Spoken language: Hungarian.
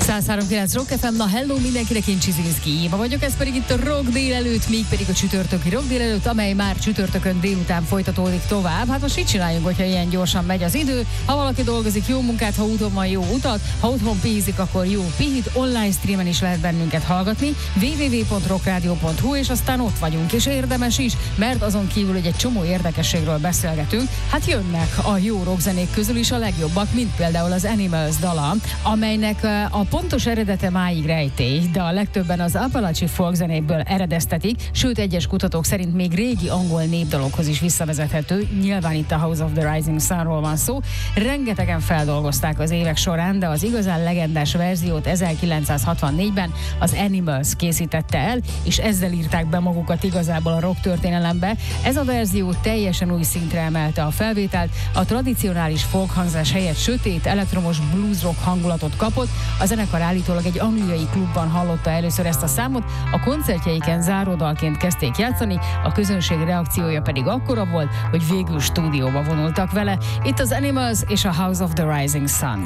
103.9 Rock FM, na hello mindenkinek, én Csizinszki Éva vagyok, ez pedig itt a Rock délelőtt, mégpedig a csütörtöki Rock délelőtt, amely már csütörtökön délután folytatódik tovább. Hát most mit csináljunk, hogyha ilyen gyorsan megy az idő? Ha valaki dolgozik, jó munkát, ha úton van, jó utat, ha otthon pihizik, akkor jó pihit, online streamen is lehet bennünket hallgatni, www.rockradio.hu, és aztán ott vagyunk, és érdemes is, mert azon kívül egy csomó érdekességről beszélgetünk. Hát jönnek a jó rockzenék közül is a legjobbak, mint például az Animals dala, amelynek a pontos eredete máig rejtély, de a legtöbben az Appalachi folk zenéből eredeztetik, sőt egyes kutatók szerint még régi angol népdalokhoz is visszavezethető, nyilván itt a House of the Rising Sunról van szó. Rengetegen feldolgozták az évek során, de az igazán legendás verziót 1964-ben az Animals készítette el, és ezzel írták be magukat igazából a rock történelembe. Ez a verzió teljesen új szintre emelte a felvételt, a tradicionális folk hangzás helyett sötét, elektromos blues rock hangulatot kapott. A zenekar állítólag egy angliai klubban hallotta először ezt a számot, a koncertjeiken záródalként kezdték játszani, a közönség reakciója pedig akkora volt, hogy végül stúdióba vonultak vele. Itt az Animals és a House of the Rising Sun.